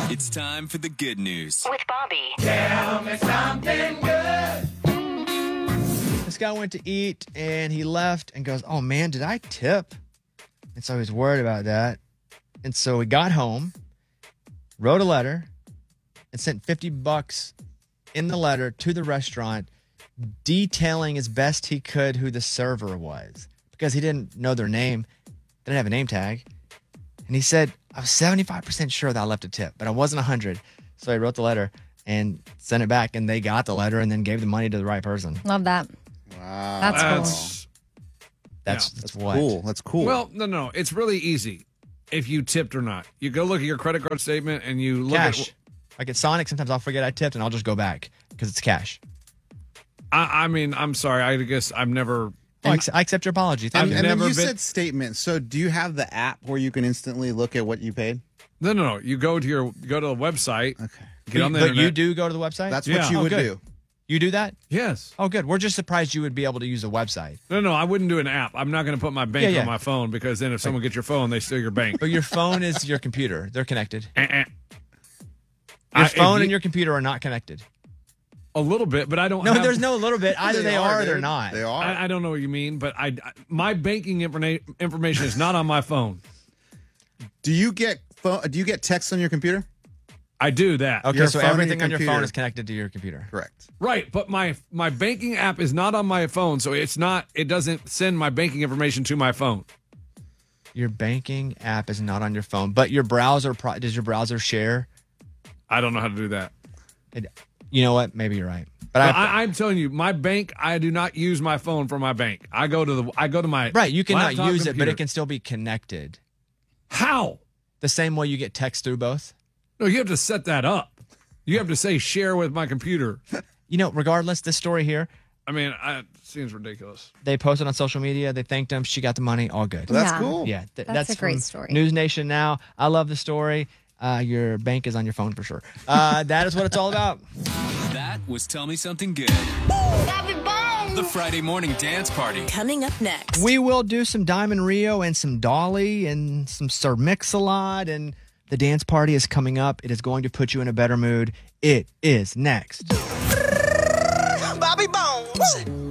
It's time for the good news. With Bobby. Tell me something good. This guy went to eat and he left and goes, oh man, did I tip? And so he was worried about that. And so he got home, wrote a letter, and sent $50 in the letter to the restaurant, detailing as best he could who the server was because he didn't know their name, didn't have a name tag. And he said, I was 75% sure that I left a tip, but I wasn't 100. So he wrote the letter and sent it back, and they got the letter and then gave the money to the right person. Love that. Wow. That's cool. That's what? Cool. That's cool. Well, no. It's really easy if you tipped or not. You go look at your credit card statement and you look Cash. at... Like at Sonic, sometimes I'll forget I tipped and I'll just go back because it's cash. I mean, I'm sorry. I guess I've never... I accept your apology. Thank and you. then never you been- said statement. So do you have the app where you can instantly look at what you paid? No. You go to the website. Okay. Get on the But internet. you do go to the website? That's Yeah. what you Oh, would good. do. You do that? Yes. Oh, good. We're just surprised you would be able to use a website. No, I wouldn't do an app. I'm not going to put my bank Yeah. on my phone because then if someone gets your phone, they steal your bank. But your phone is your computer. They're connected. Your Your phone and your computer are not connected. A little bit, but I don't No, have... there's no little bit. Either they are or they're dude. not. They are. I don't know what you mean, but my banking information is not on my phone. Do you get texts on your computer? I do that. Okay, Your so phone and everything your on your phone computer. is connected to your computer. Correct. Right, but my banking app is not on my phone, so it doesn't send my banking information to my phone. Your banking app is not on your phone, but your browser, does your browser share? I don't know how to do that. You know what? Maybe you're right. But But I'm telling you, my bank, I do not use my phone for my bank. I go to my right, you cannot laptop use it, but computer. it can still be connected. How? The same way you get text through both. No, you have to set that up. You have to say share with my computer. You know, regardless, this story here, I mean, it seems ridiculous. they posted on social media. They thanked him. She got the money. All good. That's Yeah. cool. Yeah, That's a great from story. News Nation now. I love the story. Your bank is on your phone for sure. That is what it's all about. That was Tell Me Something Good. The Friday morning dance party. Coming up next. We will do some Diamond Rio and some Dolly and some Sir Mix-a-Lot, and the dance party is coming up. It is going to put you in a better mood. It is next. Bobby Bones.